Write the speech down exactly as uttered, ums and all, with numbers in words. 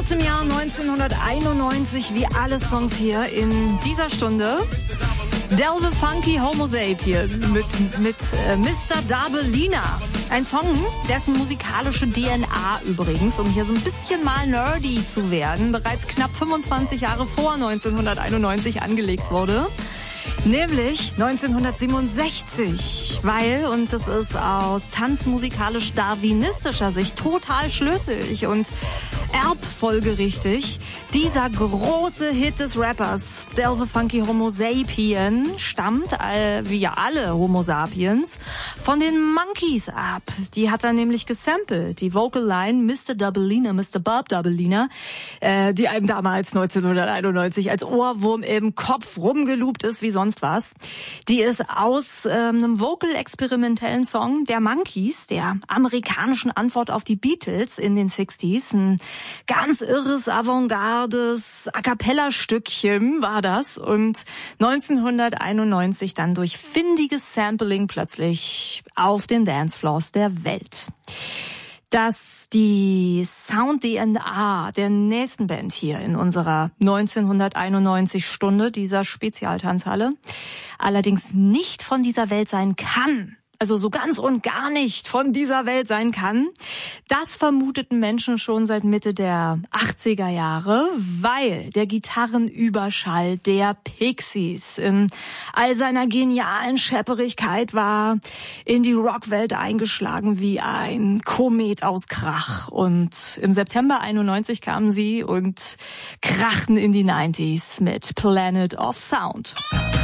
Aus dem Jahr neunzehnhunderteinundneunzig, wie alle Songs hier in dieser Stunde. Del the Funky Homo Sapien mit, mit äh, Mister Dabelina. Ein Song, dessen musikalische D N A übrigens, um hier so ein bisschen mal nerdy zu werden, bereits knapp fünfundzwanzig Jahre vor neunzehnhunderteinundneunzig angelegt wurde. Nämlich neunzehnhundertsiebenundsechzig, weil, und das ist aus tanzmusikalisch-darwinistischer Sicht total schlüssig und erbfolgerichtig, dieser große Hit des Rappers Del the Funky Homo Sapien stammt, äh, wie ja alle Homo Sapiens, von den Monkees ab. Die hat er nämlich gesampelt, die Vocal Line Mister Dabelina, Mister Bob Dabelina, äh, die einem damals neunzehnhunderteinundneunzig als Ohrwurm im Kopf rumgeloopt ist, wie sonst was. Die ist aus ähm, einem vocal-experimentellen Song der Monkees, der amerikanischen Antwort auf die Beatles in den sechziger. Ein ganz irres, avantgardes A-Cappella-Stückchen war das und neunzehnhunderteinundneunzig dann durch findiges Sampling plötzlich auf den Dancefloors der Welt. Dass die Sound-D N A der nächsten Band hier in unserer neunzehnhunderteinundneunzig Stunde dieser Spezialtanzhalle allerdings nicht von dieser Welt sein kann, also so ganz und gar nicht von dieser Welt sein kann, das vermuteten Menschen schon seit Mitte der achtziger Jahre, weil der Gitarrenüberschall der Pixies in all seiner genialen Schepperigkeit war in die Rockwelt eingeschlagen wie ein Komet aus Krach. Und im September einundneunzig kamen sie und krachten in die neunziger mit Planet of Sound.